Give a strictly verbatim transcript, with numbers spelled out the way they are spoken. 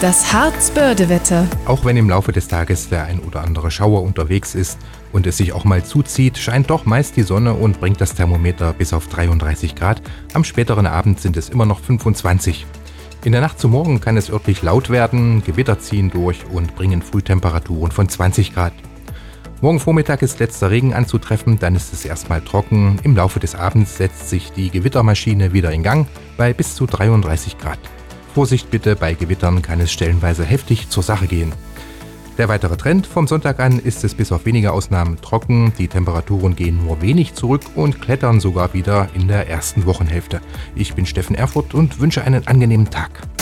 Das Harzbörde-Wetter. Auch wenn im Laufe des Tages der ein oder andere Schauer unterwegs ist und es sich auch mal zuzieht, scheint doch meist die Sonne und bringt das Thermometer bis auf dreiunddreißig Grad. Am späteren Abend sind es immer noch fünfundzwanzig. In der Nacht zu morgen kann es örtlich laut werden, Gewitter ziehen durch und bringen Frühtemperaturen von zwanzig Grad. Morgen Vormittag ist letzter Regen anzutreffen, dann ist es erstmal trocken. Im Laufe des Abends setzt sich die Gewittermaschine wieder in Gang bei bis zu dreiunddreißig Grad. Vorsicht bitte, bei Gewittern kann es stellenweise heftig zur Sache gehen. Der weitere Trend: vom Sonntag an ist es bis auf wenige Ausnahmen trocken, die Temperaturen gehen nur wenig zurück und klettern sogar wieder in der ersten Wochenhälfte. Ich bin Steffen Erfurt und wünsche einen angenehmen Tag.